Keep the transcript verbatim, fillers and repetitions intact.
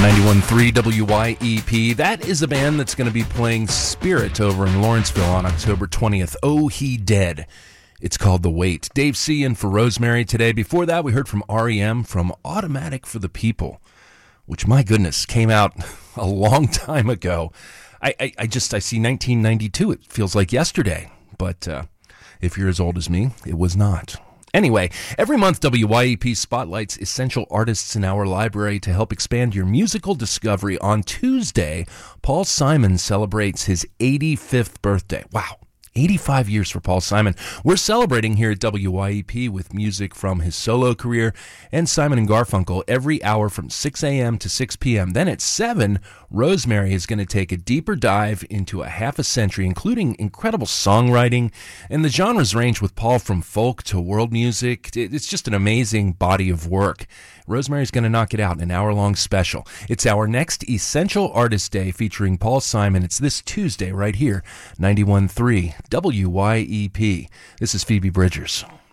ninety-one point three W Y E P. That is a band that's going to be playing Spirit over in Lawrenceville on October twentieth. Oh, He Dead. It's called The Wait. Dave C. in for Rosemary today. Before that, we heard from R E M from Automatic for the People, which, my goodness, came out a long time ago. I, I, I just, I see nineteen ninety-two. It feels like yesterday. But uh, if you're as old as me, it was not. Anyway, every month W Y E P spotlights essential artists in our library to help expand your musical discovery. On Tuesday, Paul Simon celebrates his eighty-fifth birthday. Wow. eighty-five years for Paul Simon. We're celebrating here at W Y E P with music from his solo career and Simon and Garfunkel every hour from six a.m. to six p.m. Then at seven, Rosemary is going to take a deeper dive into a half a century, including incredible songwriting, and the genres range with Paul from folk to world music. It's just an amazing body of work. Rosemary's going to knock it out in an hour-long special. It's our next Essential Artist Day featuring Paul Simon. It's this Tuesday right here, ninety-one point three W Y E P. This is Phoebe Bridgers.